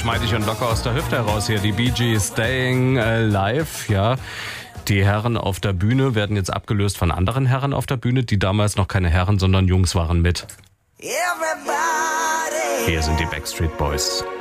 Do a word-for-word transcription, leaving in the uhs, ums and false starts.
geschmeidig und locker aus der Hüfte heraus hier. Die Bee Gees Staying Alive, ja. Die Herren auf der Bühne werden jetzt abgelöst von anderen Herren auf der Bühne, die damals noch keine Herren, sondern Jungs waren mit. Hier sind die Backstreet Boys.